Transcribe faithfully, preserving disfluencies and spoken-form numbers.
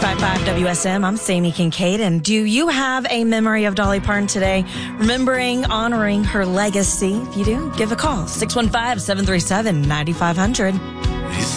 ninety-five point five W S M. I'm Sammy Kincaid. And do you have a memory of Dolly Parton today? Remembering, honoring her legacy? If you do, give a call. six one five, seven three seven, nine five zero zero.